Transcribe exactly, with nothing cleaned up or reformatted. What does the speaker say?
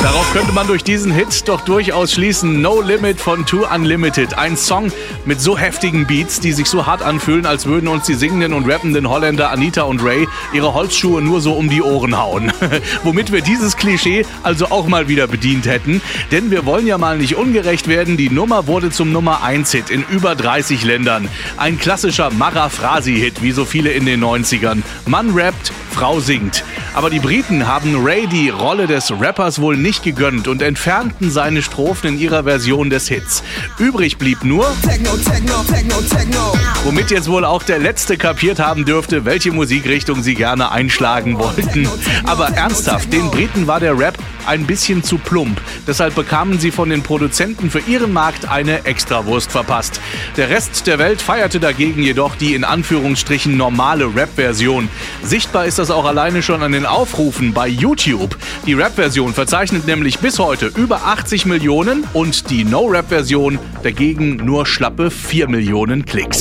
Darauf könnte man durch diesen Hit doch durchaus schließen. No Limit von Too Unlimited. Ein Song mit so heftigen Beats, die sich so hart anfühlen, als würden uns die singenden und rappenden Holländer Anita und Ray ihre Holzschuhe nur so um die Ohren hauen. Womit wir dieses Klischee also auch mal wieder bedient hätten. Denn wir wollen ja mal nicht ungerecht werden. Die Nummer wurde zum Nummer eins Hit in über dreißig Ländern. Ein klassischer Marafrasi-Hit, wie so viele in den neunzigern. Mann rappt, Frau singt. Aber die Briten haben Ray die Rolle des Rappers wohl nicht gegönnt und entfernten seine Strophen in ihrer Version des Hits. Übrig blieb nur Techno, Techno, Techno, Techno. Womit jetzt wohl auch der Letzte kapiert haben dürfte, welche Musikrichtung sie gerne einschlagen wollten. Aber ernsthaft, den Briten war der Rap ein bisschen zu plump. Deshalb bekamen sie von den Produzenten für ihren Markt eine Extrawurst verpasst. Der Rest der Welt feierte dagegen jedoch die in Anführungsstrichen normale Rap-Version. Sichtbar ist das auch alleine schon an den Aufrufen bei YouTube. Die Rap-Version verzeichnet nämlich bis heute über achtzig Millionen und die No-Rap-Version dagegen nur schlappe vier Millionen Klicks.